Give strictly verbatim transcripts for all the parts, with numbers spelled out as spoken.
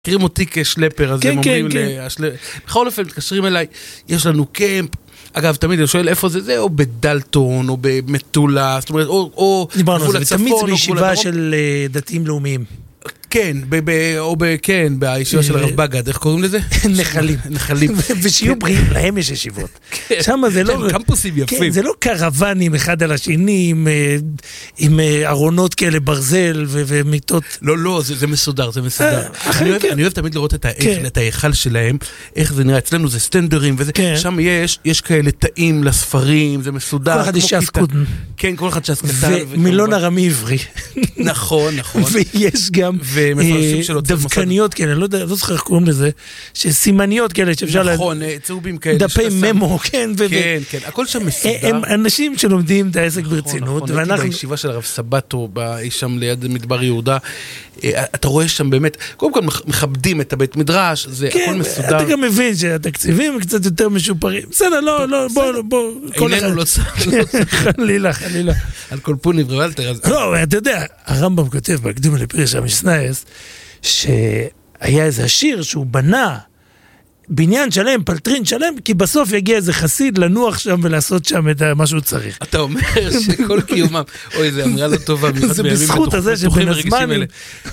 מכירים אותי כשלפר, אז הם אומרים לי, בכל אופן מתקשרים אליי, יש לנו קמפ, אגב, תמיד אני שואל איפה זה, זה או בדלטון, או במטולה, זאת אומרת, או גבול הצפון, תמיד זה בישיבה של דתיים לאומיים. כן, או כן, בישיבה של הרב בגד, איך קוראים לזה? נחלים. נחלים. ושיהיו בריאים, להם יש ישיבות. שם זה לא... קמפוסים יפים. זה לא קרוונים אחד על השני, עם ארונות כאלה ברזל ומיטות. לא, לא, זה מסודר, זה מסודר. אני אוהב תמיד לראות את ההיכל שלהם, איך זה נראה, אצלנו זה סטנדרים, שם יש כאלה תאים לספרים, זה מסודר. כל אחד יש שס קוטן. כן, כל אחד שס קטן. ומילון ארמי עברי. נכון, נכון. ויש גם דווקניות כאלה, לא זוכר איך קוראים לזה, שסימניות כאלה שאפשר... נכון, צהובים כאלה. דפי ממו, כן. כן, כן, הכל שם מסודר. הם אנשים שלומדים את העסק ברצינות. נכון, הייתי בישיבה של הרב סבתו, שם ליד מדבר יהודה, אתה רואה שם באמת, קודם כל מכבדים את הבית מדרש, זה הכל מסודר. אתה גם מבין שהתקציבים קצת יותר משופרים. בסדר, לא, לא, בוא, בוא. איננו לא צריך. חלילה, חלילה. על כל פוני ורלטר. לא, אתה יודע, הרמב"ם כותב בהקדום לפרש המשנייס, שהיה איזה שיר שהוא בנה בניין שלם, פלטרין שלם, כי בסוף יגיע איזה חסיד לנוח שם ולעשות שם את מה שהוא צריך. אתה אומר שכל קיומם, אוי, זה אמירה לא טובה. זה בזכות הזה שבין הזמנים,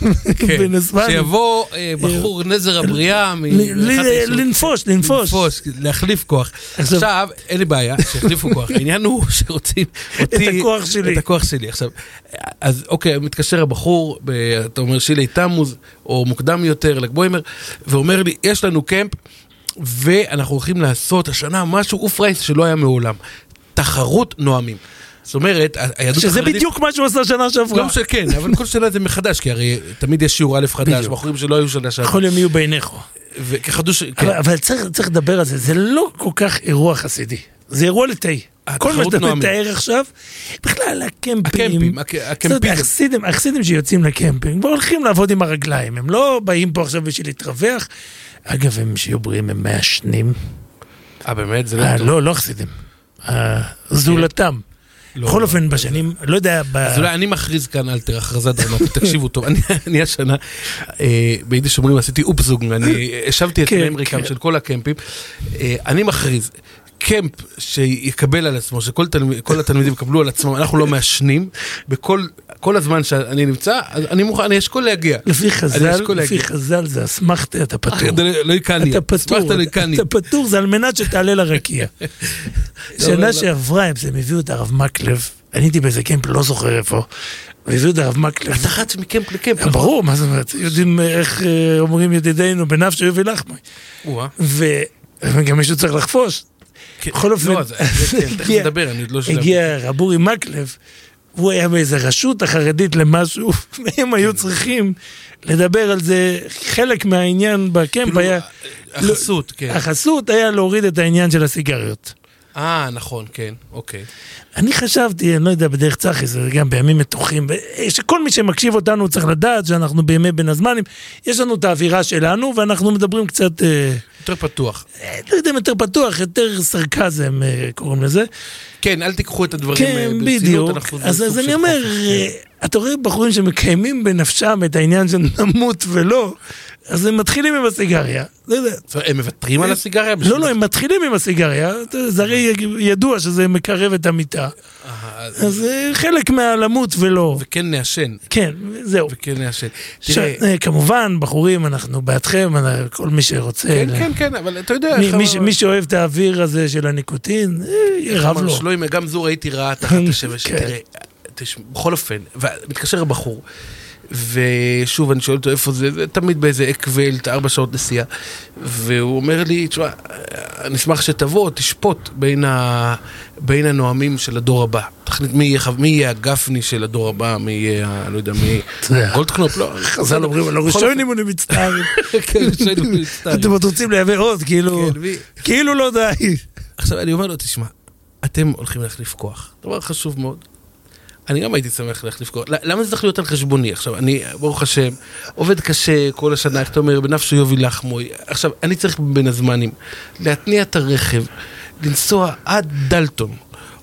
שיבוא בחור נזר הבריאה, לנפוש, לנפוש. להחליף כוח. עכשיו, אין לי בעיה, שיחליפו כוח. העניין הוא שרוצים אותי, את הכוח שלי. את הכוח שלי. עכשיו, אז אוקיי, מתקשר הבחור, אתה אומר שילי תמוז, או מוקדם יותר, לגבוימר, ואומר לי, יש לנו קמפ, ואנחנו הולכים לעשות השנה משהו אופרייס שלא היה מעולם. תחרות נועמים. זאת אומרת, היהדות שזה בדיוק מה שהוא עשה שנה שעברה. לא שכן, אבל כל שנה זה מחדש, כי הרי תמיד יש שיעור א' חדש, בחורים שלא היו שנה שעברה. יכול יום יהיו בעיניך. וכחדוש... אבל צריך לדבר על זה, זה לא כל כך אירוע חסידי. זה אירוע לתי. כל מה שאתה מתאר עכשיו, בכלל הקמפים, הקמפים, החסידים שיוצאים לקמפים, והולכים לעבוד עם הרגליים, הם לא באים פה עכשיו בשביל להתרווח, אגב, הם שיהיו בריאים, הם מעשנים. אה, באמת? זה לא טוב. לא, לא החסידים. זולתם. בכל אופן, בשנים, לא יודע... אז אולי אני מכריז כאן על הכרזה דרמטית, תקשיבו טוב, אני השנה, ביידיש אומרים, עשיתי אופזוגן, אני השבתי את האמריקאים של כל הקמפים, אני מכריז, קמפ שיקבל על עצמו, שכל התלמידים יקבלו על עצמם, אנחנו לא מעשנים, בכל הזמן שאני נמצא, אני מוכן, אני אשכול להגיע. לפי חז"ל, לפי חז"ל זה אסמכת, אתה פטור. לא יקני, אסמכת לא יקני. אתה פטור, זה על מנת שתעלה לרקיע. שנה שעברה, הם הביאו את הרב מקלב, אני הייתי באיזה קמפ, לא זוכר איפה, והביאו את הרב מקלב. אתה חץ מקמפ לקמפ. ברור, מה זאת אומרת, יודעים איך אומרים ידידינו, בנפש יובי לחמי. וגם מישהו צריך לחפוש. בכל אופן, הגיע רבורי מקלב, הוא היה באיזה רשות החרדית למשהו, והם היו צריכים לדבר על זה, חלק מהעניין בקמפ היה... החסות, כן. החסות היה להוריד את העניין של הסיגריות. אה, נכון, כן, אוקיי. אני חשבתי, אני לא יודע, בדרך צחי, זה גם בימים מתוחים, שכל מי שמקשיב אותנו צריך לדעת שאנחנו בימי בין הזמנים, יש לנו את האווירה שלנו, ואנחנו מדברים קצת... יותר פתוח. לא יודע, יותר פתוח, יותר סרקזם קוראים לזה. כן, אל תיקחו את הדברים ברצינות. כן, בדיוק. אז אני אומר, אתה רואה בחורים שמקיימים בנפשם את העניין של נמות ולא, אז הם מתחילים עם הסיגריה. הם מוותרים על הסיגריה? לא, לא, הם מתחילים עם הסיגריה. זה הרי ידוע שזה מקרב את המיטה. אז חלק מהלמות ולא. וכן נאשן. כן, זהו. וכן נאשן. כמובן, בחורים, אנחנו בעדכם, כל מי שרוצה. כן, כן, כן, אבל אתה יודע... מי שאוהב את האוויר הזה של הניקוטין, ירב לו. גם זו ראיתי רעה תחת השמש. תראה, בכל אופן, מתקשר הבחור. ושוב אני שואל אותו איפה זה, זה תמיד באיזה אקוולט, ארבע שעות נסיעה, והוא אומר לי, תשמע, אני אשמח שתבוא, תשפוט בין, ה... בין הנואמים של הדור הבא. תחליט מי יהיה, מי יהיה הגפני של הדור הבא, מי יהיה, אני לא יודע, מי... גולדקנופ, לא. חז"ל אומרים, לא ראשונים אני מצטער. כן, ראשונים אני מצטער. אתם רוצים להביא עוד, כאילו, כאילו לא די. עכשיו אני אומר לו, תשמע, אתם הולכים להחליף כוח. דבר חשוב מאוד. אני גם הייתי שמח להחליף כוח. למה זה צריך להיות על חשבוני? עכשיו, אני, ברוך השם, עובד קשה כל השנה, איך אתה אומר, בנפשו יובי לחמוי. עכשיו, אני צריך בין הזמנים להתניע את הרכב, לנסוע עד דלטון,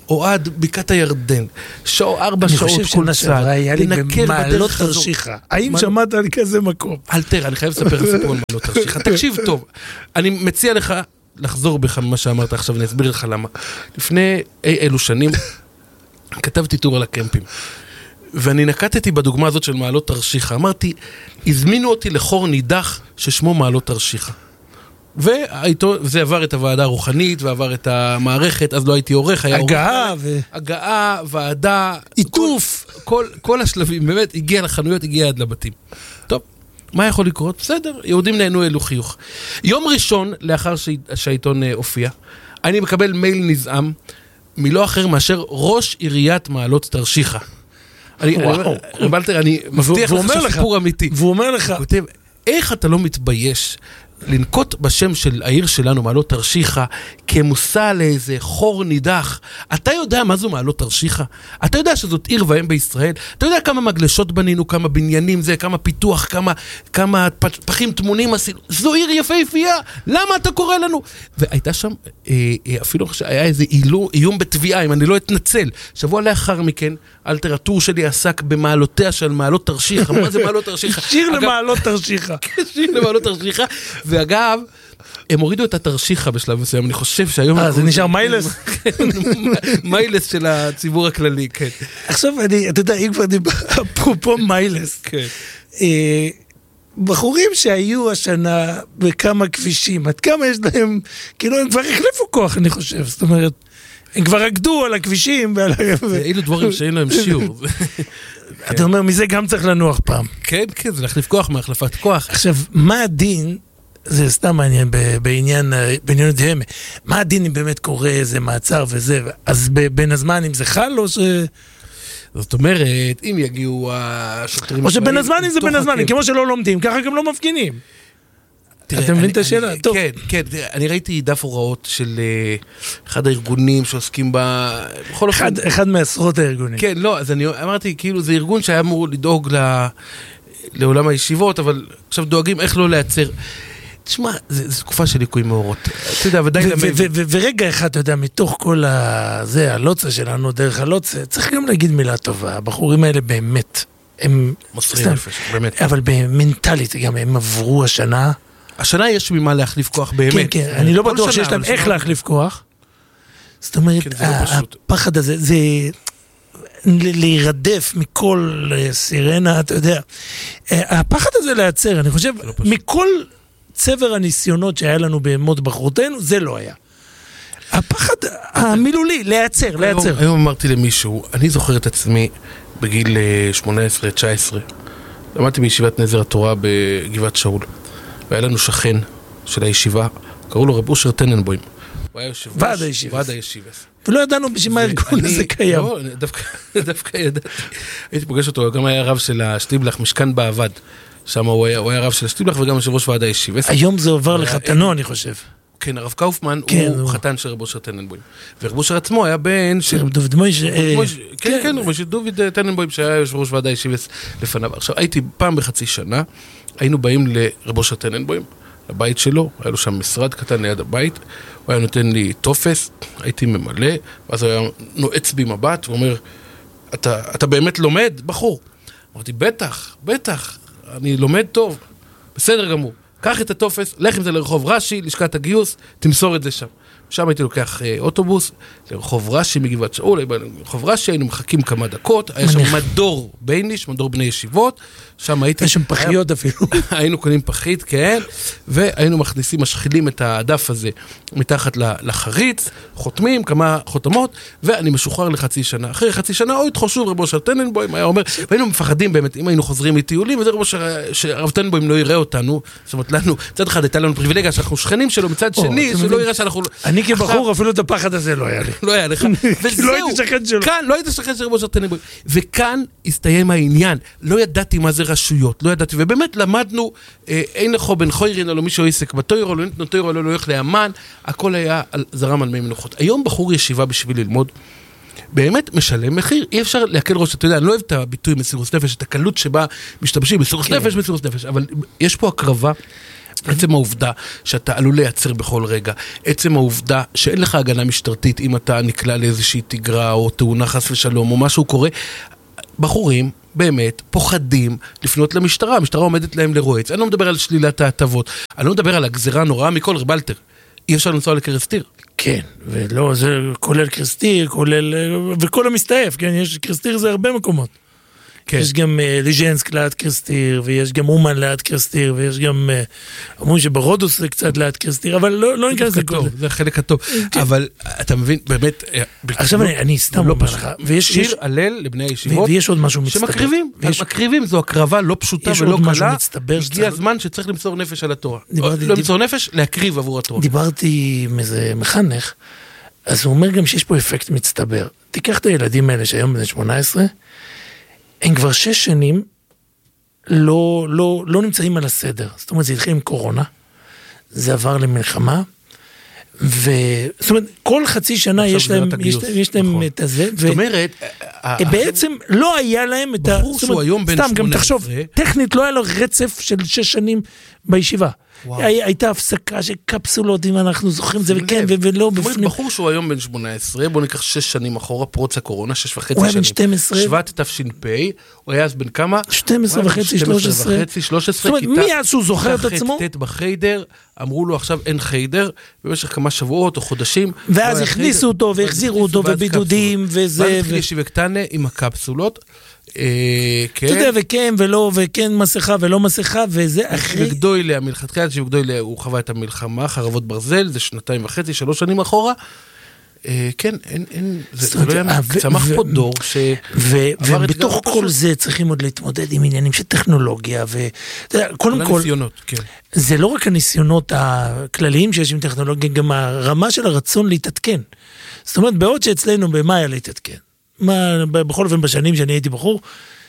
אוהד בקעת הירדן, שעה ארבע שעות כל צד. אני חושב שנשאר, היה לי במעלות תרשיחה. האם שמעת על כזה מקום? אל תראה, אני חייב לספר סיפור על מעלות תרשיחה. תקשיב טוב, אני מציע לך לחזור בך ממה שאמרת עכשיו, אני אסביר לך למה. לפני אי אלו שנים, כתבתי טור על הקמפים. ואני נקטתי בדוגמה הזאת של מעלות תרשיחה. אמרתי, הזמינו אותי לחור נידח ששמו מעלות תרשיחה. וזה עבר את הוועדה הרוחנית, ועבר את המערכת, אז לא הייתי עורך, היה עורך. הגעה ו... הגעה, ועדה... עיטוף. כל, כל השלבים, באמת, הגיע לחנויות, הגיע עד לבתים. טוב, מה יכול לקרות? בסדר, יהודים נהנו אלו חיוך. יום ראשון, לאחר שהעיתון הופיע, אני מקבל מייל נזעם, מלא אחר מאשר ראש עיריית מעלות תרשיחה. אני, רבלטר, אני מבטיח לך שסיפור אמיתי. והוא אומר לך, הוא כותב, איך אתה לא מתבייש לנקוט בשם של העיר שלנו, מעלות תרשיחה, כמושא לאיזה חור נידח? אתה יודע מה זו מעלות תרשיחה? אתה יודע שזאת עיר ואם בישראל? אתה יודע כמה מגלשות בנינו, כמה בניינים זה, כמה פיתוח, כמה, כמה פחים תמונים עשינו? זו עיר יפהפייה, למה אתה קורא לנו? והייתה שם, אה, אפילו היה איזה אילו, איום בתביעה, אם אני לא אתנצל. שבוע לאחר מכן, אלטרטור שלי עסק במעלותיה של מעלות תרשיחה. מה זה מעלות תרשיחה? שיר למעלות תרשיחה. שיר למעלות תרשיחה. ואגב, הם הורידו את התרשיחה בשלב מסוים, אני חושב שהיום... אה, זה נשאר מיילס? מיילס של הציבור הכללי, כן. עכשיו, אני, אתה יודע, אם כבר דיבר, אפרופו מיילס, בחורים שהיו השנה בכמה כבישים, עד כמה יש להם, כאילו הם כבר החליפו כוח, אני חושב, זאת אומרת, הם כבר עקדו על הכבישים. אילו דברים שאין להם שיעור. אתה אומר, מזה גם צריך לנוח פעם. כן, כן, זה להחליף כוח מהחלפת כוח. עכשיו, מה הדין, זה סתם מעניין בעניין, בעניין דהמה, מה הדין אם באמת קורה איזה מעצר וזה, אז בין הזמנים זה חל או ש... זאת אומרת, אם יגיעו השוטרים... או שבין הזמנים זה בין הזמנים, כמו שלא לומדים, ככה גם לא מפגינים. אתה מבין את השאלה? טוב. כן, כן, אני ראיתי דף הוראות של אחד הארגונים שעוסקים ב... אחד מעשרות הארגונים. כן, לא, אז אני אמרתי, כאילו, זה ארגון שהיה אמור לדאוג לעולם הישיבות, אבל עכשיו דואגים איך לא לייצר. תשמע, זו תקופה של ליקוי מאורות. אתה יודע, ודאי... ורגע אחד, אתה יודע, מתוך כל הזה, הלוצה שלנו, דרך הלוצה, צריך גם להגיד מילה טובה. הבחורים האלה באמת, הם... מוסרים נפש, באמת. אבל במנטלית, גם הם עברו השנה... השנה יש ממה להחליף כוח באמת. כן, כן, אני לא בטוח שיש להם איך להחליף כוח. זאת אומרת, הפחד הזה, זה להירדף מכל סירנה, אתה יודע. הפחד הזה להיעצר, אני חושב, מכל צבר הניסיונות שהיה לנו בימות בחרותינו, זה לא היה. הפחד המילולי, להיעצר, להיעצר. היום אמרתי למישהו, אני זוכר את עצמי בגיל שמונה עשרה תשע עשרה, למדתי בישיבת נזר התורה בגבעת שאול. והיה לנו שכן של הישיבה, קראו לו רב אושר טננבוים. ועד הישיבה. ועד הישיבה. ולא ידענו בשביל מה הארגון הזה קיים. לא, דווקא ידעתי. הייתי פוגש אותו, גם היה רב של השטיבלח, משכן בעבד. שם הוא היה רב של השטיבלח וגם יושב ראש ועד הישיבה. היום זה עובר לחתנו, אני חושב. כן, הרב קאופמן הוא חתן של רב אושר טננבוים. ורב אושר עצמו היה בן של... רב דוד מוישה. כן, כן, רב דוד טננבוים שהיה יושב ראש ועד הישיבה לפניו. עכשיו, הייתי פעם בחצי שנה, היינו באים לרב אושר טננבוים, לבית שלו, היה לו שם משרד קטן ליד הבית, הוא היה נותן לי תופס, הייתי ממלא, ואז הוא היה נועץ בי מבט, הוא אומר, אתה, אתה באמת לומד, בחור? אמרתי, בטח, בטח, אני לומד טוב, בסדר גמור, קח את התופס, לך עם זה לרחוב רש"י, לשכת הגיוס, תמסור את זה שם. שם הייתי לוקח אה, אוטובוס לרחוב רש"י מגבעת שאול, לרחוב רש"י היינו מחכים כמה דקות, היה שם מדור ביניש, מדור בני ישיבות, שם הייתי... יש שם פחיות אפילו. היינו קונים פחית, כן, והיינו מכניסים, משחילים את הדף הזה מתחת לחריץ, חותמים כמה חותמות, ואני משוחרר לחצי שנה. אחרי חצי שנה, אוי, תחושו, רב אושר טננבוים, היה אומר, והיינו מפחדים באמת, אם היינו חוזרים מטיולים, וזה רב אושר, שרב טננבוים לא יראה אותנו, זאת אומרת לנו, מצד אחד הייתה לנו פריבילגיה, שאנחנו שכנים שלו, מצד שני, שלא יראה שאנחנו... אני כבחור, אפילו את הפחד הזה לא היה לי. לא היה לך. לא הייתי שכן שלו. כאן, לא הייתי שכן של רב אושר טננבוים. וכאן הסתיים העניין. לא ידעתי מה זה רשויות, לא ידעתי, ובאמת למדנו, אין לכו בן חוירין, או מישהו עסק בתוירו, לא נתנו תוירו, לא הולך לאמן, הכל היה זרם על מי מנוחות. היום בחור ישיבה בשביל ללמוד, באמת משלם מחיר, אי אפשר להקל ראש, אתה יודע, אני לא אוהב את הביטוי מסירוס נפש, את הקלות שבה משתמשים, מסירוס נפש, מסירוס נפש, אבל יש פה הקרבה, עצם העובדה שאתה עלול לייצר בכל רגע, עצם העובדה שאין לך הגנה משטרתית אם אתה נקלע לאיזושהי תגרה או תאונה חס ושלום או משהו קורה, בחורים באמת פוחדים לפנות למשטרה, המשטרה עומדת להם לרועץ. אני לא מדבר על שלילת ההטבות, אני לא מדבר על הגזירה הנוראה מכל רבלטר. אי אפשר לנסוע לקרסטיר. כן, ולא, זה כולל קרסטיר, כולל, וכל המסתעף, כן, יש קרסטיר זה הרבה מקומות. כן. יש גם uh, ליז'נסק ליד קרסטיר, ויש גם אומן ליד קרסטיר, ויש גם, uh, אומרים שברודוס זה קצת ליד קרסטיר, אבל לא, לא ניכנס לכל זה. זה החלק הטוב. כן. אבל אתה מבין, באמת, עכשיו אני, אני סתם אומר לך, ויש שיר הלל לבני הישיבות, ויש עוד משהו מצטבר. שמקריבים, ויש... מקריבים, זו הקרבה לא פשוטה ולא קלה, הגיע הזמן שצריך למסור נפש על התורה. דיברתי, לא למסור נפש, להקריב עבור התורה. דיברתי עם איזה מחנך, אז הוא אומר גם שיש פה אפקט מצטבר. תיקח את הילדים האלה שהיום בני שמונה עשרה, הם כבר שש שנים לא, לא, לא נמצאים על הסדר. זאת אומרת, זה התחיל עם קורונה, זה עבר למלחמה, ו... זאת אומרת, כל חצי שנה יש להם, יש, יש להם נכון. את הזה, זאת אומרת, בעצם לא היה להם את ה... בחור שהוא היום בן שמונה עשרה... סתם, גם תחשוב, טכנית לא היה לו רצף של שש שנים בישיבה. הייתה הפסקה של קפסולות, אם אנחנו זוכרים את זה, וכן, ולא בפנים. בחור שהוא היום בן שמונה עשרה, בוא ניקח שש שנים אחורה, פרוץ הקורונה, שש וחצי שנים. הוא היה בן שתים עשרה. שבט תש"פ, הוא היה אז בן כמה? שתים עשרה וחצי, שלוש עשרה. זאת אומרת, מי אז שהוא זוכר את עצמו? תחת בחיידר, אמרו לו עכשיו אין חיידר, במשך כמה שבועות או חודשים. ואז הכניסו אותו, והחזירו אותו, ובידודים, וזה. ואז התחיל ישיבה קטנה עם הקפסולות. אתה יודע, וכן ולא, וכן מסכה ולא מסכה, וזה אחרי... וגדוילה, מלכתחילה, וגדוילה, הוא חווה את המלחמה, חרבות ברזל, זה שנתיים וחצי, שלוש שנים אחורה. כן, אין, זה לא היה, צמח פה דור ש... ובתוך כל זה צריכים עוד להתמודד עם עניינים של טכנולוגיה, וקודם כל... זה לא רק הניסיונות הכלליים שיש עם טכנולוגיה, גם הרמה של הרצון להתעדכן. זאת אומרת, בעוד שאצלנו במה היה להתעדכן? מה, בכל אופן בשנים שאני הייתי בחור,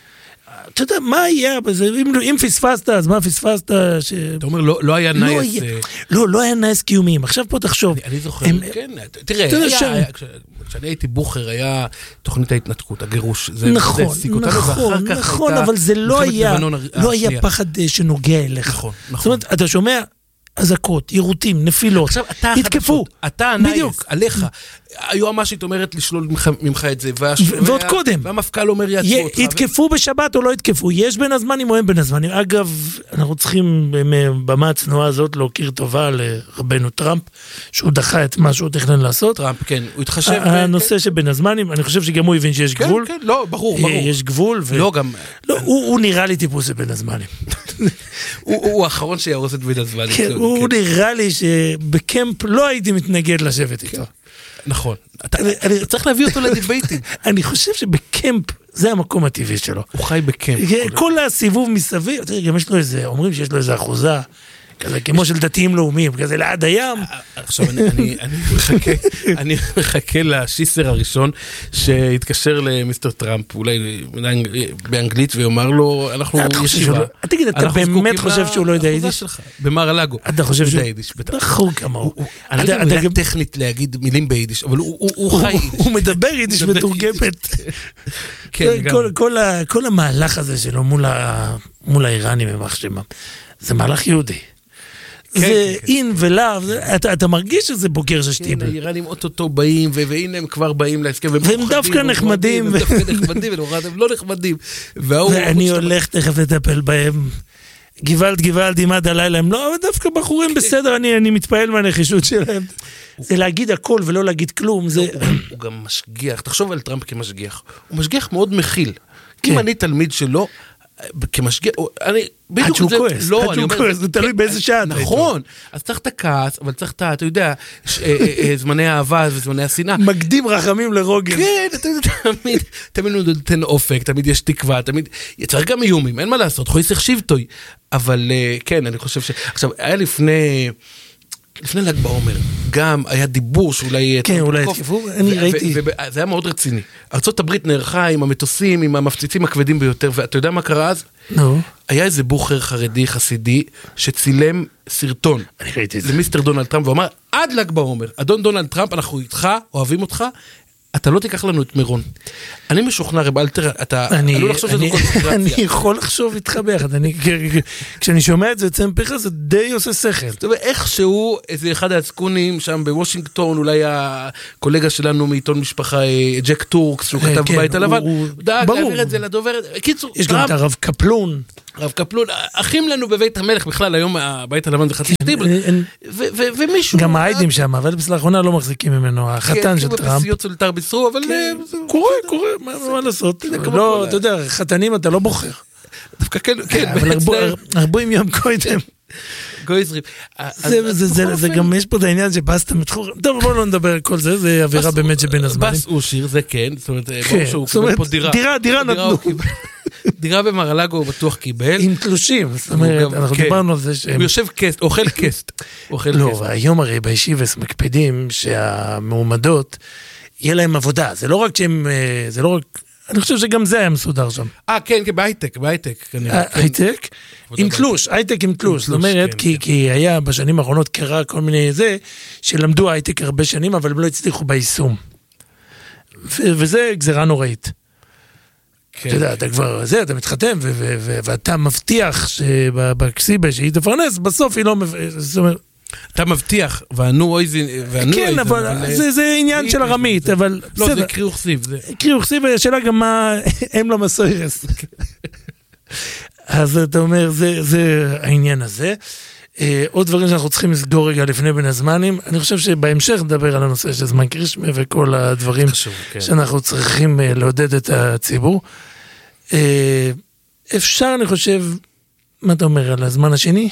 אתה יודע, מה היה בזה? אם, אם פספסת, אז מה פספסת? ש... אתה אומר, לא, לא היה נייס... לא, היה, לא, לא היה נייס קיומיים. עכשיו פה תחשוב. אני, אני זוכר, הם, כן. תראה, היה, ש... היה, כשאני הייתי בוחר, היה תוכנית ההתנתקות, הגירוש. זה, נכון, זה נכון, נכון, אבל זה לא היה, לא היה פחד שנוגע אליך. נכון, נכון. זאת אומרת, אתה שומע... אזעקות, ירוטים, נפילות, עכשיו, אתה התקפו. אתה הנייס, עליך. היועמשית אומרת לשלול ממך את זה. ועוד קודם. והמפכ"ל אומר יעצרו אותך. התקפו בשבת או לא התקפו. יש בין הזמנים או אין בין הזמנים. אגב, אנחנו צריכים במה הצנועה הזאת להוקיר טובה לרבנו טראמפ, שהוא דחה את מה שהוא תכנן לעשות. טראמפ, כן. הוא התחשב. הנושא שבין הזמנים, אני חושב שגם הוא הבין שיש גבול. כן, כן, לא, ברור, ברור. יש גבול. לא, גם... הוא נראה לי טיפוס בין הזמנים. הוא האחרון שירוס את בין הזמנים. הוא נראה לי שבקמפ לא הייתי מתנגד לשבת איתו. נכון. צריך להביא אותו לדיבייטים. אני חושב שבקמפ זה המקום הטבעי שלו. הוא חי בקמפ. כל הסיבוב מסביב, גם יש לו איזה, אומרים שיש לו איזה אחוזה, כזה כמו של דתיים לאומיים, כזה ליד הים. עכשיו אני מחכה לשיסר הראשון שהתקשר למיסטר טראמפ, אולי באנגלית, ויאמר לו, אנחנו ישיבה. תגיד, אתה באמת חושב שהוא לא יודע יידיש? במר הלגו. אתה חושב שהוא... נכון כמוהו. אני לא יודע מילה טכנית להגיד מילים ביידיש, אבל הוא חי יידיש. הוא מדבר יידיש מתורגמת. כל המהלך הזה שלו מול האיראנים, זה מהלך יהודי. זה אין ולאו, אתה מרגיש שזה בוקר של שטיבל. כן, האיראנים אוטוטו באים, והנה הם כבר באים להסכם, והם דווקא נחמדים. הם דווקא נחמדים, הם לא נחמדים. ואני הולך תכף לטפל בהם. גוואלד, גוואלד, עימד הלילה, הם לא, אבל דווקא בחורים בסדר, אני מתפעל מהנחישות שלהם. זה להגיד הכל ולא להגיד כלום. הוא גם משגיח, תחשוב על טראמפ כמשגיח. הוא משגיח מאוד מכיל. אם אני תלמיד שלו, כמשגיח, אני, עד שהוא כועס, עד שהוא כועס, זה תלוי באיזה שעה. נכון, אז צריך את הכעס, אבל צריך את, אתה יודע, זמני האהבה וזמני השנאה. מקדים רחמים לרוגל. כן, תמיד, תמיד נותן אופק, תמיד יש תקווה, תמיד, צריך גם איומים, אין מה לעשות, חוי צריך שבטוי, אבל כן, אני חושב ש... עכשיו, היה לפני... לפני ל"ג בעומר, גם היה דיבור שאולי... כן, אולי התקפו, אני ראיתי. זה היה מאוד רציני. ארצות הברית נערכה עם המטוסים, עם המפציצים הכבדים ביותר, ואתה יודע מה קרה אז? נו. היה איזה בוחר חרדי חסידי, שצילם סרטון. אני ראיתי את זה. למיסטר דונלד טראמפ, ואומר, עד ל"ג בעומר, אדון דונלד טראמפ, אנחנו איתך, אוהבים אותך, אתה לא תיקח לנו את מירון. אני משוכנע, רב אלתר, אתה עלול לחשוב שזה קונספירציה. אני יכול לחשוב איתך ביחד, כשאני שומע את זה יוצא מפיך, זה די עושה שכל. זאת אומרת, איכשהו, איזה אחד העסקונים שם בוושינגטון, אולי הקולגה שלנו מעיתון משפחה, ג'ק טורקס, שהוא כתב בבית הלבן, הוא דאג להעביר את זה לדוברת. קיצור, יש גם את הרב קפלון. רב קפלון, אחים לנו בבית המלך, בכלל היום הבית הלבן זה חצי שטיבל, ומישהו... גם העידים שם, אבל לאחרונה לא מחזיקים ממנו, החתן של טראמפ. בישרו, אבל... קורה, קורה, מה לעשות? לא, אתה יודע, חתנים אתה לא בוחר. דווקא כן, כן. אבל ארבעים יום קודם. גויזרים. זה גם, יש פה את העניין שבאסת מתחור. טוב, בואו לא נדבר על כל זה, זה אווירה באמת שבין הזמנים. בס הוא שיר, זה כן. זאת אומרת, ברור שהוא קיבל פה דירה. דירה, דירה נתנו. דירה במרלגו הוא בטוח קיבל. עם תלושים. זאת אומרת, אנחנו דיברנו על זה שהם... הוא יושב קסט, אוכל קסט. לא, היום הרי בישיבס מקפידים שהמועמדות יהיה להם עבודה, זה לא רק שהם, זה לא רק, אני חושב שגם זה היה מסודר שם. אה, כן, כן, בהייטק, בהייטק. הייטק? עם תלוש, הייטק עם תלוש, זאת אומרת, כי היה בשנים האחרונות קרה כל מיני זה, שלמדו הייטק הרבה שנים, אבל הם לא הצליחו ביישום. וזה גזירה נוראית. אתה יודע, אתה כבר, זה, אתה מתחתם, ואתה מבטיח שבקסיבה שהיא תפרנס, בסוף היא לא, זאת אומרת, אתה מבטיח, וענו אויזין, כן, אבל זה עניין של הרמית, אבל... לא, זה קרי וכסיב. קרי וכסיב, השאלה גם מה הם לא מסוירס. אז אתה אומר, זה העניין הזה. עוד דברים שאנחנו צריכים לסגור רגע לפני בין הזמנים, אני חושב שבהמשך נדבר על הנושא של זמן קרישמי, וכל הדברים שאנחנו צריכים לעודד את הציבור. אפשר, אני חושב, מה אתה אומר על הזמן השני?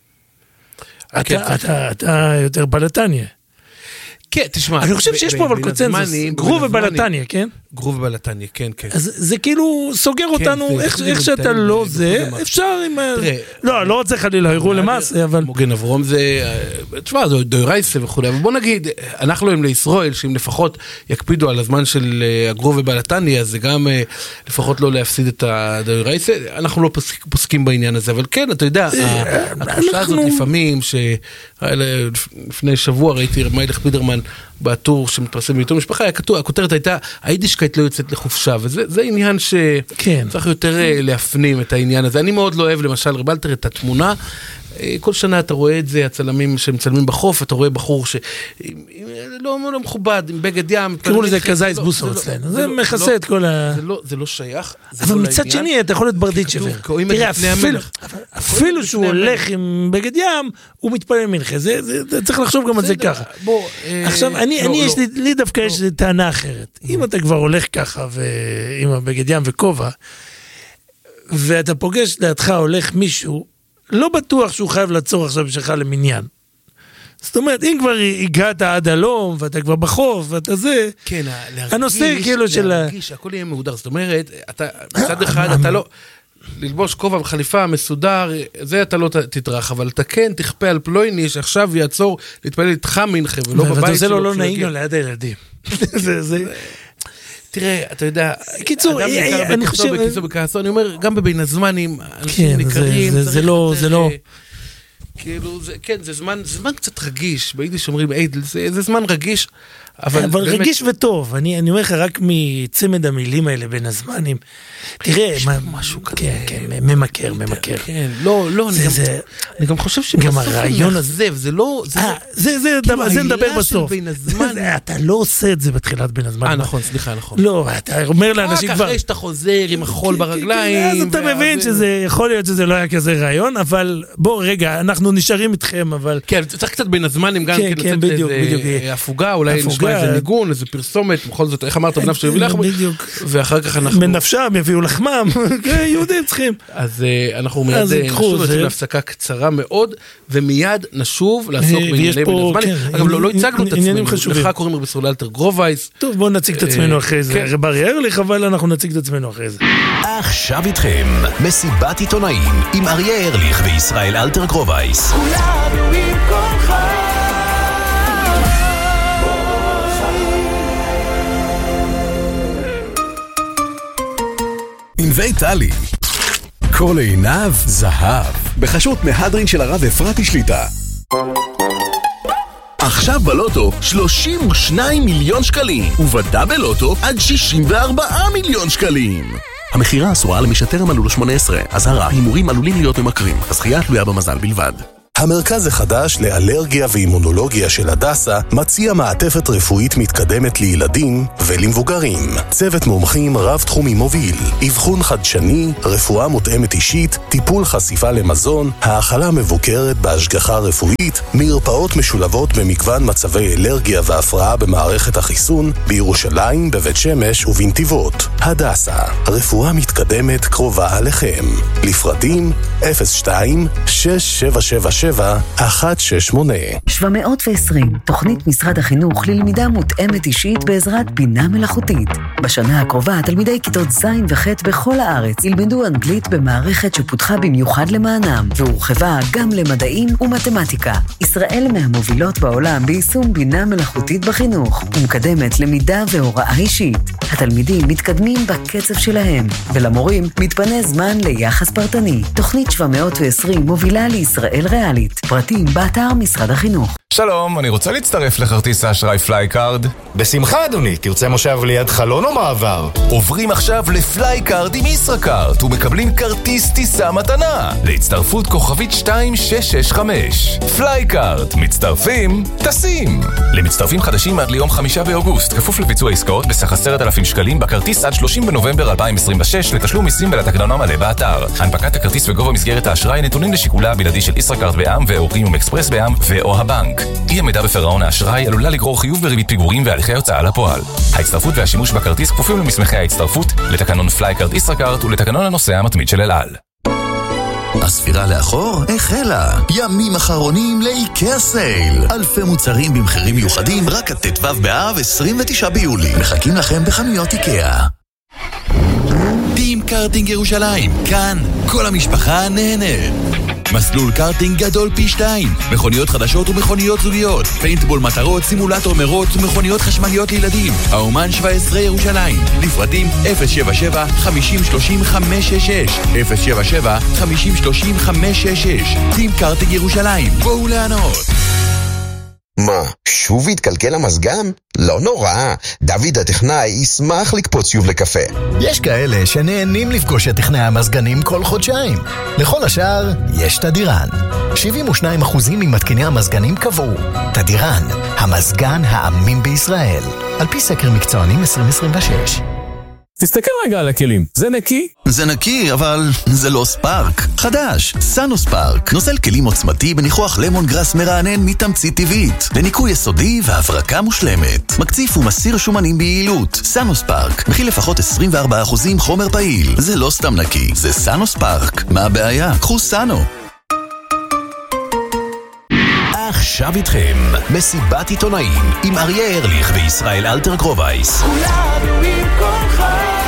אתה יותר בלטניה. כן, תשמע. אני חושב שיש פה אבל קונצנזוס. גרוב ובלטניה, כן? גרוב ובלטניה, כן, כן. אז זה כאילו סוגר אותנו, איך שאתה לא זה, אפשר עם... לא, לא רוצה חלילה, הראו למעשה, אבל... מוגן אברום זה... תשמע, זה דוירייסה וכו', אבל בוא נגיד, אנחנו הם לישראל, שאם לפחות יקפידו על הזמן של הגרוב ובלטניה, אז זה גם לפחות לא להפסיד את הדוירייסה, אנחנו לא פוסקים בעניין הזה, אבל כן, אתה יודע, התחושה הזאת לפעמים, שלפני שבוע ראיתי מיילך בידרמן, בטור שמתפרסם בעיתון משפחה, היה כתוב, הכותרת הייתה, היידישקייט לא יוצאת לחופשה, וזה עניין שצריך יותר להפנים את העניין הזה. אני מאוד לא אוהב, למשל, רב אלתר, את התמונה, כל שנה אתה רואה את זה, הצלמים שמצלמים בחוף, אתה רואה בחור שלא מכובד, עם בגד ים. קראו לזה כזייס בוסו אצלנו, זה מכסה את כל ה... זה לא שייך. אבל מצד שני, אתה יכול להיות ברדיצ'בר. תראה, אפילו שהוא הולך עם בגד ים, הוא מתפלל מנחה, צריך לחשוב גם על זה ככה. עכשיו, לי דווקא יש טענה אחרת. אם אתה כבר הולך ככה, עם הבגד ים וכובע, ואתה פוגש לידך הולך מישהו, לא בטוח שהוא חייב לעצור עכשיו בשבילך למניין. זאת אומרת, אם כבר הגעת עד הלום, ואתה כבר בחוף, ואתה זה, כן, הנושא כאילו של... להרגיש שהכל יהיה מהודר, זאת אומרת, אתה, מצד אחד, אתה לא... ללבוש כובע וחליפה מסודר, זה אתה לא תטרח, אבל אתה כן תכפה על פלויני שעכשיו יעצור להתפלל איתך מנחה, ולא בבית שלו. ואתה עושה לו לא נעים לו ליד הילדים. זה... תראה, אתה יודע, קיצור, אני חושב... בקיצור בכעסו, אני אומר, גם בבין הזמנים, אנשים ניכרים, זה לא, זה לא... כאילו, כן, זה זמן, זמן קצת רגיש, ביידיש אומרים, איידל, זה זמן רגיש, אבל... אבל רגיש וטוב, אני אומר לך רק מצמד המילים האלה בין הזמנים, תראה, משהו כזה, כן, כן, ממכר, ממכר. כן, לא, לא, אני גם חושב גם הרעיון הזה, זה לא... זה נדבר בסוף. אתה לא עושה את זה בתחילת בין הזמנים. אה, נכון, סליחה, נכון. לא, אתה אומר לאנשים כבר... רק אחרי שאתה חוזר עם החול ברגליים... אז אתה מבין שזה, יכול להיות שזה לא היה כזה רעיון, אבל בוא, רגע, אנחנו נשארים איתכם, אבל... כן, צריך קצת בין הזמנים גם לצאת איזה הפוגה, אולי נשמע איזה ניגון, איזה פרסומת, בכל זאת, איך אמרת, בנפש יביא לחם, ואחר כך אנחנו... בנפשם יביאו לחמם, יהודים צריכים. אז אנחנו מיד נשוב את זה להפסקה קצרה מאוד, ומיד נשוב לעסוק בענייני בין הזמנים. אגב, לא הצגנו את עצמנו, לך קוראים רבי סול אלתר גרובייס. טוב, בואו נציג את עצמנו אחרי זה. רב אריה ארליך, אבל אנחנו נציג את עצמנו אחרי זה. עכשיו איתכם, מסיבת עיתונאים עם אריה ארליך וישראל אלתר גרובייס. כולנו עם כולך. ענבי טלי, כל עיניו זהב, בחשות מהדרין של הרב אפרתי שליטה. עכשיו בלוטו שלושים ושניים מיליון שקלים, ובדאבל לוטו עד שישים וארבעה מיליון שקלים. המחירה אסורה למי שטרם מלאו לו שמונה עשרה. אזהרה, הימורים עלולים להיות ממכרים. הזכייה תלויה במזל בלבד. המרכז החדש לאלרגיה ואימונולוגיה של הדסה מציע מעטפת רפואית מתקדמת לילדים ולמבוגרים. צוות מומחים רב-תחומי מוביל, אבחון חדשני, רפואה מותאמת אישית, טיפול חשיפה למזון, האכלה מבוקרת בהשגחה רפואית, מרפאות משולבות במגוון מצבי אלרגיה והפרעה במערכת החיסון, בירושלים, בבית שמש ובנתיבות. הדסה, רפואה מתקדמת קרובה עליכם. לפרטים אפס שתיים שש שבע שבע שבע אחת שש שמונה. שבע מאות ועשרים, תוכנית משרד החינוך ללמידה מותאמת אישית בעזרת בינה מלאכותית. בשנה הקרובה תלמידי כיתות ז' וח' בכל הארץ ילמדו אנגלית במערכת שפותחה במיוחד למענם, והורחבה גם למדעים ומתמטיקה. ישראל מהמובילות בעולם ביישום בינה מלאכותית בחינוך, ומקדמת למידה והוראה אישית. התלמידים מתקדמים בקצב שלהם, ולמורים מתפנה זמן ליחס פרטני. תוכנית שבע מאות ועשרים מובילה לישראל ריאלית. פרטים באתר משרד החינוך. שלום, אני רוצה להצטרף לכרטיס האשראי פלייקארד. בשמחה אדוני, תרצה מושב ליד חלון או מעבר? עוברים עכשיו לפלייקארד עם ישראכרט ומקבלים כרטיס טיסה מתנה להצטרפות כוכבית שתיים שש שש חמש. פלייקארד, מצטרפים, טסים. למצטרפים חדשים עד ליום חמישה באוגוסט, כפוף לביצוע עסקאות בסך עשרת אלפים שקלים בכרטיס עד שלושים בנובמבר אלפיים עשרים ושש, לתשלום מיסים ולתקנון המלא באתר. הנפקת הכרטיס וגובה מסגרת האשראי נתונים לשיקולה הבלעדי של ישראכרט בע"מ ואוריום אקספרס בע"מ ואו הבנק. אי עמידה בפירעון האשראי עלולה לגרור חיוב בריבית פיגורים והליכי הוצאה לפועל. ההצטרפות והשימוש בכרטיס כפופים למסמכי ההצטרפות, לתקנון פלייקארד ישראכרט ולתקנון הנוסע המתמיד של אל על. הספירה לאחור החלה. ימים אחרונים לאיקאה סייל. אלפי מוצרים במחירים מיוחדים רק עד ט"ו באב עשרים ותשעה ביולי. מחכים לכם בחנויות איקאה. טים קארטינג ירושלים, כאן כל המשפחה נהנית. מסלול קארטינג גדול פי שתיים, מכוניות חדשות ומכוניות זוגיות, פיינטבול מטרות, סימולטור מרוץ ומכוניות חשמליות לילדים. האומן שבע עשרה ירושלים, לפרטים אפס שבע שבע חמישים שלושים חמש שש שש, אפס שבע שבע חמישים שלושים חמש שש שש. טים קארטינג ירושלים, בואו לענות. מה, שוב התקלקל המזגן? לא נורא, דוד הטכנאי ישמח לקפוץ שוב לקפה. יש כאלה שנהנים לפגוש את טכנאי המזגנים כל חודשיים. לכל השאר יש תדירן. שבעים ושניים אחוז ממתקיני המזגנים קבעו. תדירן, המזגן האמין בישראל. על פי סקר מקצוענים עשרים עשרים ושש. תסתכל רגע על הכלים, זה נקי? זה נקי, אבל זה לא ספארק. חדש, סאנו ספארק. נוזל כלים עוצמתי בניחוח למון גרס מרענן מתמצית טבעית. לניקוי יסודי והברקה מושלמת. מקציף ומסיר שומנים ביעילות. סאנו ספארק. מכיל לפחות עשרים וארבעה אחוז חומר פעיל. זה לא סתם נקי, זה סאנו ספארק. מה הבעיה? קחו סאנו. עכשיו איתכם, מסיבת עיתונאים עם אריה ארליך וישראל אלתר גרובייס. כולנו עם כולך.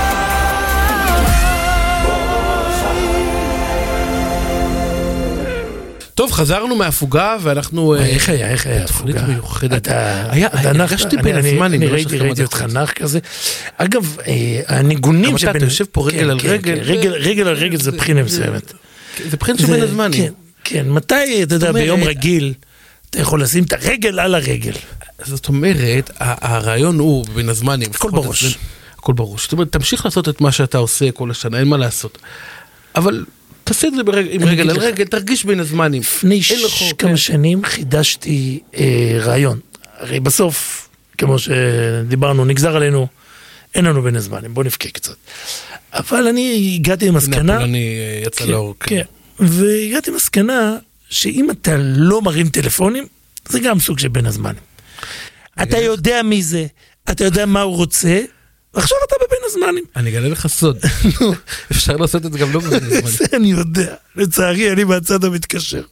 טוב, חזרנו מהפוגה ואנחנו... איך היה, איך היה הפוגה? היה, הרגשתי בין הזמן. אני ראיתי אותך נח כזה. אגב, הניגונים שבין... אתה יושב פה רגל על רגל. רגל על רגל זה בחינה מסוימת. זה בחינה שבין הזמנים. כן, מתי, אתה יודע, ביום רגיל... אתה יכול לשים את הרגל על הרגל. זאת אומרת, הרעיון הוא בין הזמנים. הכל בראש. הכל בראש. זאת אומרת, תמשיך לעשות את מה שאתה עושה כל השנה, אין מה לעשות. אבל תעשה את זה עם רגל על רגל, תרגיש בין הזמנים. לפני כמה שנים חידשתי רעיון. הרי בסוף, כמו שדיברנו, נגזר עלינו, אין לנו בין הזמנים, בוא נפקה קצת. אבל אני הגעתי למסקנה... אני יצא לאור. כן, והגעתי למסקנה... שאם אתה לא מרים טלפונים, זה גם סוג של בין הזמנים. אתה יודע מי זה, אתה יודע מה הוא רוצה, ועכשיו אתה בבין הזמנים. אני אגלה לך סוד. אפשר לעשות את זה גם לא בבין הזמנים. זה אני יודע. לצערי, אני מהצד המתקשר.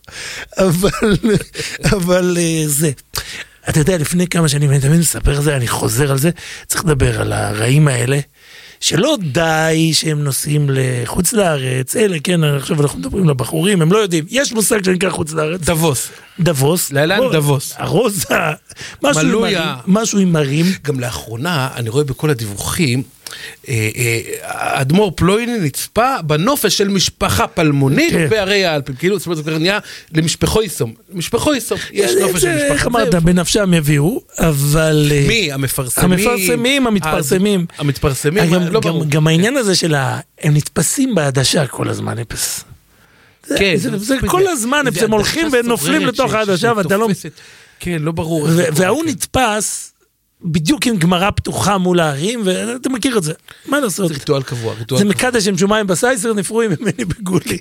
אבל זה. אתה יודע, לפני כמה שנים, אני תמיד מספר על זה, אני חוזר על זה, צריך לדבר על הרעים האלה, שלא די שהם נוסעים לחוץ לארץ, אלה, כן, עכשיו אנחנו מדברים לבחורים, הם לא יודעים, יש מושג שנקרא חוץ לארץ. דבוס. דבוס. לאלן דבוס. הרוזה, משהו עם מרים. גם לאחרונה, אני רואה בכל הדיווחים, אדמו"ר פלויני נצפה בנופש של משפחה פלמונית בערי האלפים, כאילו, זאת אומרת, זה נהיה למשפחו יסום, למשפחו יסום, יש נופש של משפחה. איך אמרת, בנפשם יביאו, אבל... מי? המפרסמים? המפרסמים, המתפרסמים. המתפרסמים, לא ברור. גם העניין הזה של הם נתפסים בעדשה כל הזמן, אפס. כן. זה כל הזמן, הם הולכים ונופלים לתוך העדשה, ואתה לא... כן, לא ברור. והוא נתפס... בדיוק עם גמרא פתוחה מול הערים, ואתה מכיר את זה. מה לעשות? זה ריטואל קבוע. זה מקדש עם שומיים בסייסר, נפרועים ממני בגולי.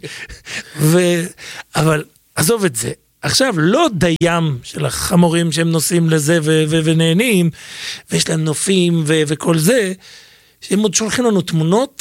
אבל עזוב את זה. עכשיו, לא דיים של החמורים שהם נוסעים לזה ונהנים, ויש להם נופים וכל זה, שהם עוד שולחים לנו תמונות,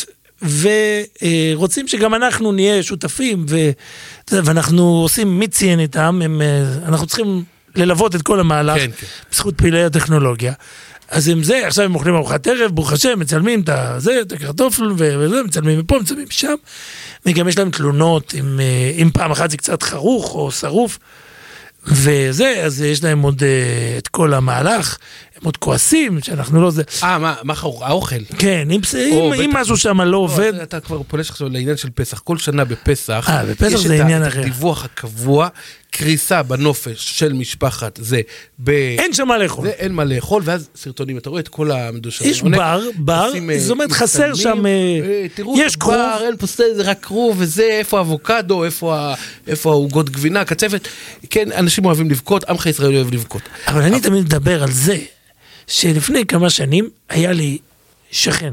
ורוצים שגם אנחנו נהיה שותפים, ואנחנו עושים מי ציין איתם, אנחנו צריכים... ללוות את כל המהלך, כן, כן. בזכות פעילי הטכנולוגיה. אז עם זה, עכשיו הם אוכלים ארוחת ערב, ברוך השם, מצלמים את זה, את הקרטופל, וזה, מצלמים מפה, מצלמים שם, וגם יש להם תלונות, אם, אם פעם אחת זה קצת חרוך או שרוף, וזה, אז יש להם עוד את כל המהלך, הם עוד כועסים, שאנחנו לא זה... אה, מה, מה חרוך? האוכל? כן, אם, או, אם, אם משהו שם לא עובד... אתה, אתה כבר פולש עכשיו לעניין של פסח, כל שנה בפסח, אה, בפסח זה עניין אחר. יש את הדיווח הקבוע, קריסה בנופש של משפחת זה, ב... אין שם מה לאכול. זה, אין מה לאכול, ואז סרטונים, אתה רואה את כל המדושרים. יש בר, בר, זאת אומרת חסר שם, יש כרוב. בר, אין פה זה רק כרוב, וזה, איפה האבוקדו, איפה העוגות גבינה, קצפת. כן, אנשים אוהבים לבכות, עמך ישראל אוהב לבכות. אבל אני תמיד מדבר על זה, שלפני כמה שנים היה לי שכן,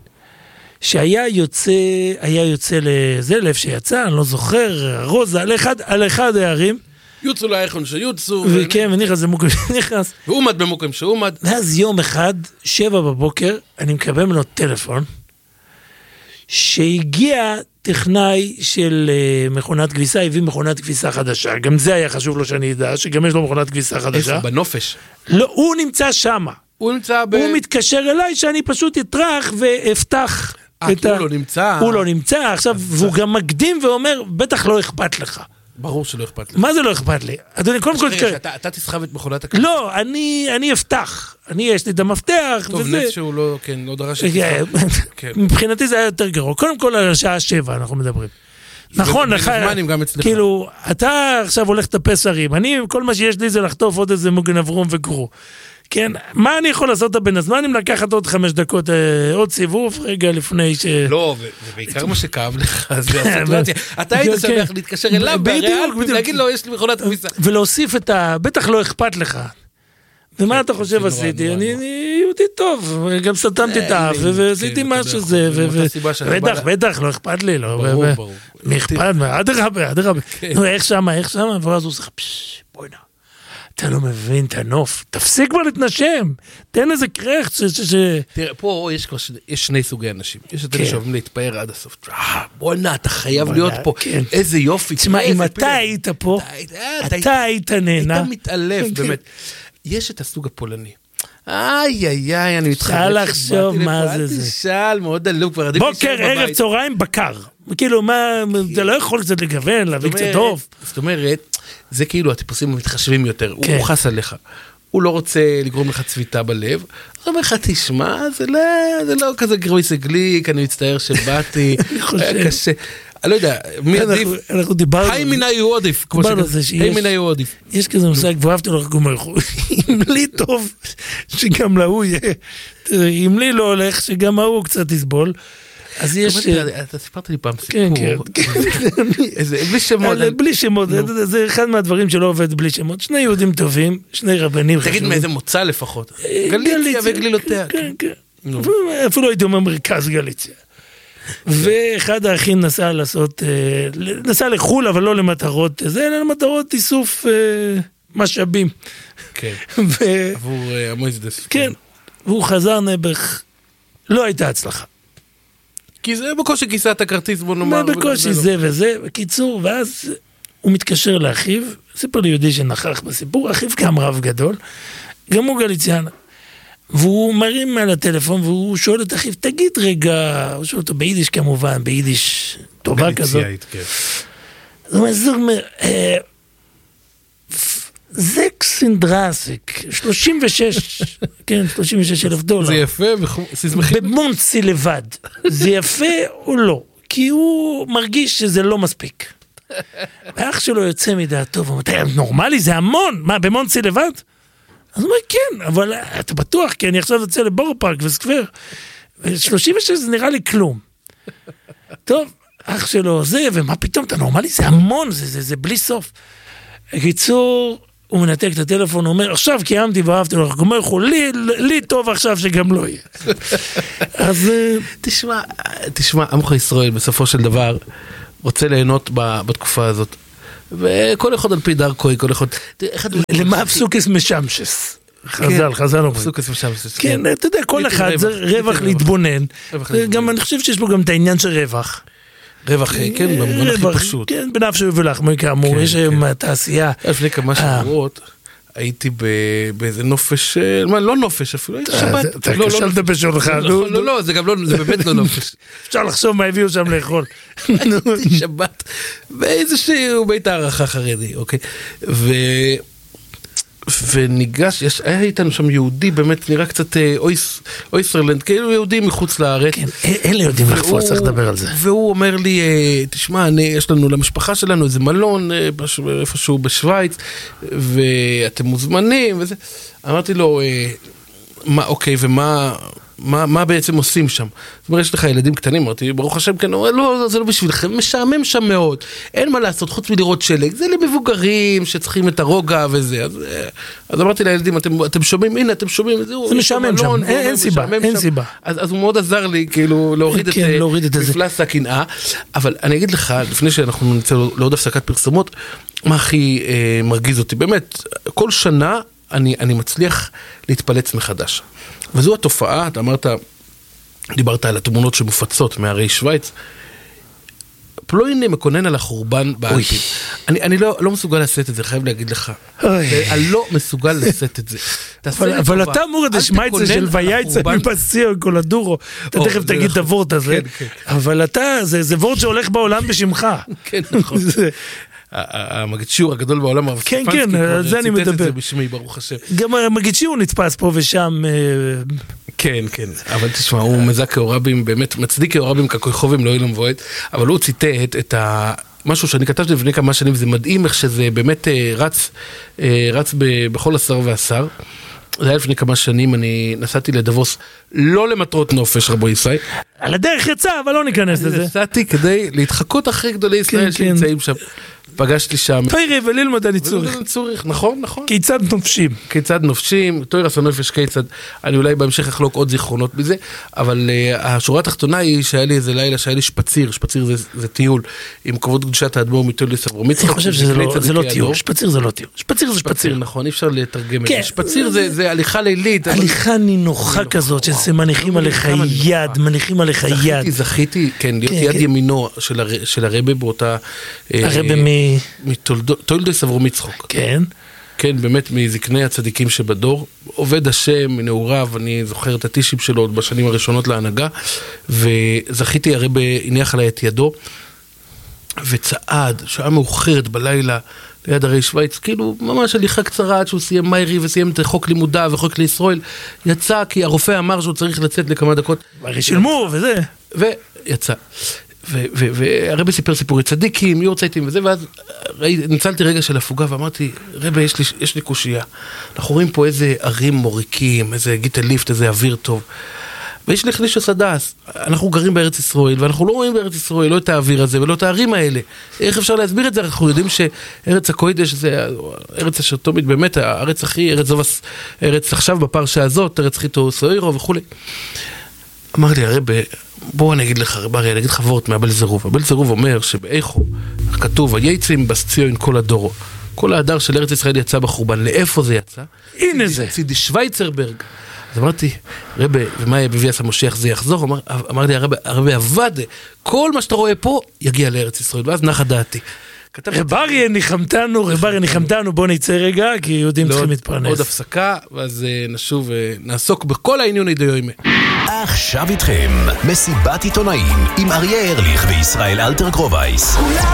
שהיה יוצא, היה יוצא לזה, לב שיצא, אני לא זוכר, רוזה, על אחד, על אחד הערים, יוצאו לאיכון שיוצאו, וכן, ונכנס למוקם שנכנס, ועומד במוקם שעומד. ואז יום אחד, שבע בבוקר, אני מקבל ממנו טלפון, שהגיע טכנאי של מכונת כביסה, הביא מכונת כביסה חדשה, גם זה היה חשוב לו שאני ידע, שגם יש לו מכונת כביסה חדשה. איפה? בנופש? לא, הוא נמצא שמה. הוא נמצא ב... הוא מתקשר אליי שאני פשוט אטרח ואפתח. אה, כי הוא לא נמצא. הוא לא נמצא, עכשיו, והוא גם מקדים ואומר, בטח לא אכפת לך. ברור שלא אכפת לי. מה זה לא אכפת לי? אדוני, קודם כל... אתה תסחב את מכונת הכביסה. לא, אני אפתח. אני, יש לי את המפתח. טוב, נס שהוא לא, כן, לא דרש... מבחינתי זה היה יותר גרוע. קודם כל, על השעה שבע אנחנו מדברים. נכון, כאילו, אתה עכשיו הולך לטפס הרים, אני, כל מה שיש לי זה לחטוף עוד איזה מוגן אברום וגרו. כן, מה אני יכול לעשות בין הזמנים? לקחת עוד חמש דקות, עוד סיבוב, רגע לפני ש... לא, ובעיקר מה שכאב לך, זה הסיטואציה. אתה היית שמח להתקשר אליו, בריאל, ולהגיד לו, יש לי מכונת כביסה. ולהוסיף את ה... בטח לא אכפת לך. ומה אתה חושב עשיתי? אני יהודי טוב, גם סתמתי את האף, ועשיתי מה שזה, בטח, בטח, לא אכפת לי, לא. ברור, ברור. מי אכפת? אדרבה, אדרבה. איך שמה, איך שמה? ואז הוא עושה, פשש, בואי נע. אתה לא מבין את הנוף, תפסיק כבר להתנשם, תן איזה קרח. תראה, פה יש שני סוגי אנשים, יש את אלה שאוהבים להתפאר עד הסוף, בואי נע, אתה חייב להיות פה, איזה יופי. תשמע, אם אתה היית פה, אתה היית נהנה. היית מתעלף, באמת. יש את הסוג הפולני. איי, איי, איי, אני מתחרט. צריך לחשוב מה זה זה. תשאל, מאוד דלוק. בוקר, ערב, צהריים, בקר. כאילו, מה, אתה לא יכול קצת לגוון, להביא קצת טוב. זאת אומרת, זה כאילו הטיפוסים המתחשבים יותר. הוא חס עליך. הוא לא רוצה לגרום לך צביטה בלב. הוא אומר לך, תשמע, זה לא כזה גרויס גליק, אני מצטער שבאתי. היה קשה. אני לא יודע, מי עדיף? אנחנו דיברנו... היי מיני הוא עדיף. היי מיני הוא עדיף. יש כזה מושג, ואהבתי לך גומר. אם לי טוב, שגם להוא יהיה. אם לי לא הולך, שגם ההוא קצת יסבול. אז יש... אתה סיפרת לי פעם סיפור. כן, כן. בלי שמות. בלי שמות, זה אחד מהדברים שלא עובד בלי שמות. שני יהודים טובים, שני רבנים חשובים. תגיד מאיזה מוצא לפחות. גליציה וגלילותיה. כן, כן. אפילו הייתי אומר מרכז גליציה. ואחד האחים נסע לעשות, נסע לחול, אבל לא למטרות, זה אלא למטרות איסוף משאבים. כן, עבור המויזדס. כן, והוא חזר נבח, לא הייתה הצלחה. כי זה בקושי כיסה את הכרטיס, בוא נאמר. בקושי זה וזה, בקיצור, ואז הוא מתקשר לאחיו, סיפר לי יהודי שנכח בסיפור, אחיו גם רב גדול, גם הוא גליציאן. והוא מרים על הטלפון, והוא שואל את אחיו, תגיד רגע, הוא שואל אותו ביידיש כמובן, ביידיש טובה כזאת. זאת אומרת, זקס אינדרסיק, שלושים ושש כן, שלושים ושש אלף דולר. זה יפה, סיסמכים? במונצי לבד. זה יפה או לא? כי הוא מרגיש שזה לא מספיק. ואח שלו יוצא מדעתו, והוא אומר, נורמלי, זה המון, מה, במונצי לבד? אז הוא אומר, כן, אבל אתה בטוח, כי אני עכשיו יוצא לבור פארק וסקוור, ו-שלושים ושש זה נראה לי כלום. טוב, אח שלו זה, ומה פתאום, אתה נורמלי, זה המון, זה, זה, זה בלי סוף. בקיצור, הוא מנתק את הטלפון, הוא אומר, עכשיו קיימתי ואהבתי לו, הוא אומר, לי, לי טוב עכשיו שגם לא יהיה. אז תשמע, תשמע, עמך ישראל בסופו של דבר, רוצה ליהנות בתקופה הזאת. וכל אחד על פי דרכו, כל אחד... למה הפסוקס משמשס? חזל, חזל אומרים. הפסוקס משמשס, כן. כן, אתה יודע, כל אחד זה רווח להתבונן. גם אני חושב שיש בו גם את העניין של רווח. רווח, כן, במובן הכי פשוט. כן, בנפשו ולחמו, כאמור, יש היום תעשייה. לפני כמה שבועות, הייתי באיזה נופש, מה, לא נופש אפילו, הייתי שבת. אתה קשה לדבר שלך. לא, לא, זה גם לא, זה באמת לא נופש. אפשר לחשוב מה הביאו שם לאכול. הייתי שבת, באיזשהו בית הערכה חרדי, אוקיי? ו... וניגש, יש, היה איתנו שם יהודי, באמת נראה קצת אויס, אויסרלנד, כאילו יהודי מחוץ לארץ. כן, אלה יודעים לחפור, צריך לדבר על זה. והוא אומר לי, תשמע, אני, יש לנו למשפחה שלנו איזה מלון, איפשהו בשוויץ, ואתם מוזמנים, וזה. אמרתי לו, מה, אוקיי, ומה... מה, מה בעצם עושים שם? זאת אומרת, יש לך ילדים קטנים, אמרתי, ברוך השם, כן, לא, לא, זה לא בשבילכם, משעמם שם מאוד, אין מה לעשות, חוץ מלראות שלג, זה למבוגרים שצריכים את הרוגע וזה, אז, אז אמרתי לילדים, אתם, אתם שומעים, הנה, אתם שומעים, זה, זה משעמם שם, אין, אין סיבה, אין שם. סיבה. אז, אז הוא מאוד עזר לי, כאילו, להוריד כן, את, להוריד את מפלס הקנאה, אבל אני אגיד לך, לפני שאנחנו נצא לעוד הפסקת פרסומות, מה הכי אה, מרגיז אותי, באמת, כל שנה אני, אני מצליח להתפלץ מחדש. וזו התופעה, אתה אמרת, דיברת על התמונות שמופצות מהרי שוויץ, פלויני מקונן על החורבן באלפים. אני, אני לא, לא מסוגל לשאת את זה, חייב להגיד לך. אני לא מסוגל לשאת את זה. אבל, אבל אתה אמור את השמייצה של וייצה מפסיע כל הדורו, אתה תכף תגיד את הוורט הזה, אבל אתה, זה, זה וורט שהולך בעולם בשמך. כן, נכון. המגיד שיעור הגדול בעולם, כן, כן, זה אני מדבר. ציטט את זה בשמי, ברוך השם. גם המגיד שיעור נתפס פה ושם. כן, כן, אבל תשמע, הוא מזק כאורבים, באמת מצדיק כאורבים ככוכבים, לא אילם מבועט, אבל הוא ציטט את ה... משהו שאני כתבתי לפני כמה שנים, זה מדהים איך שזה באמת רץ, רץ בכל עשר ועשר. זה היה לפני כמה שנים, אני נסעתי לדבוס, לא למטרות נופש, רבו ישראל. על הדרך יצא, אבל לא ניכנס לזה. נסעתי כדי להתחקות אחרי גדולי ישראל שנמצאים שם. פגשתי שם. פיירי וללמוד אני צורך. צורך, נכון, נכון. כיצד נופשים. כיצד נופשים, תוירס הנופש כיצד, אני אולי בהמשך אחלוק עוד זיכרונות בזה, אבל uh, השורה התחתונה היא שהיה לי איזה לילה, שהיה לי שפציר, שפציר זה, זה טיול, עם כבוד קדושת האדמו"ר מתוליס אברמיצחוק. אני חושב שזה לא, זה לא טיול, שפציר זה לא טיול, שפציר זה שפציר. נכון, אי אפשר לתרגם את זה. שפציר זה, זה הליכה לילית. הליכה נינוחה כזאת, שזה מניחים עליך יד, מניחים עליך יד. זכיתי, זכיתי, כן, להיות יד ימינו של הרבי באותה... הרבי מ... מתולדס אברמיצחוק. כן. כן, באמת מזקני הצדיקים שבדור, עובד השם מנעוריו, אני זוכר את הטישים שלו עוד בשנים הראשונות להנהגה, וזכיתי הרבי הניח עליי את ידו, וצעד, שעה מאוחרת בלילה, ליד הרי שוויץ, כאילו ממש הליכה קצרה עד שהוא סיים מיירי וסיים את חוק לימודיו וחוק לישראל, יצא כי הרופא אמר שהוא צריך לצאת לכמה דקות. הרי שילמו וזה. ויצא. והרבי סיפר סיפורי צדיקים, יורצייטים וזה, ואז ניצלתי רגע של הפוגה ואמרתי, רבי, יש לי, יש לי קושייה. אנחנו רואים פה איזה ערים מוריקים, איזה גיטל ליפט, איזה אוויר טוב. ויש לי חליש הסדס, אנחנו גרים בארץ ישראל, ואנחנו לא רואים בארץ ישראל לא את האוויר הזה ולא את הערים האלה. איך אפשר להסביר את זה? אנחנו יודעים שארץ הקוידש זה ארץ אשר תמיד, באמת, הארץ הכי, ארץ זובס, ארץ עכשיו בפרשה הזאת, ארץ חיתו סוירו וכו'. אמר לי, הרב, בוא אני אגיד לך, רב, אני אגיד לך וורט מהבל זרוב. הבל זרוב אומר שבאיכו, כתוב, היצאים בסציון כל הדורו. כל ההדר של ארץ ישראל יצא בחורבן. לאיפה זה יצא? הנה זה. צידי שוויצרברג. אז אמרתי, רבי, ומה יהיה בביאס המשיח זה יחזור? אמר, אמר לי, הרבי, הרבי עבד, כל מה שאתה רואה פה יגיע לארץ ישראל, ואז נחה דעתי. רב אריה ניחמתנו, רב אריה ניחמתנו, בוא נצא רגע, כי יהודים צריכים להתפרנס. עוד הפסקה, ואז נשוב ונעסוק בכל העניון הידיועים. עכשיו איתכם, מסיבת עיתונאים עם אריה ארליך וישראל אלתר גרובייס.